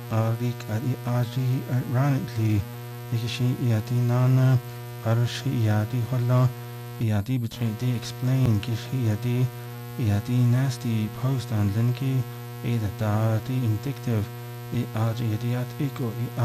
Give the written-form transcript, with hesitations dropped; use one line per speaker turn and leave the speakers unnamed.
Arik adi aji ironically Ikishi iati nana Arushi iati holla Iati between the explain Kishi iati nasty post on linki Ida dati indicative I aji idiot iko I